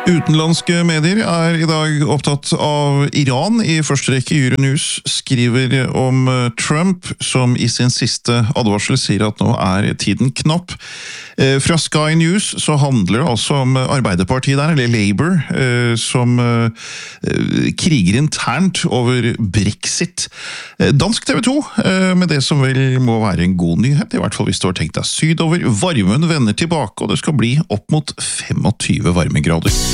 Utenlandske medier I dag opptatt av Iran. I første rekke Euronews skriver om Trump, som I sin siste advarsel sier at nå tiden knapp. Fra Sky News så handler det altså om Arbeiderpartiet der, eller Labour, som kriger internt over Brexit. Dansk TV 2, med det som vel må være en god nyhet, I hvert fall hvis du har tenkt deg sydover. Varmen vender tilbake, og det skal bli opp mot 25 varmegrader.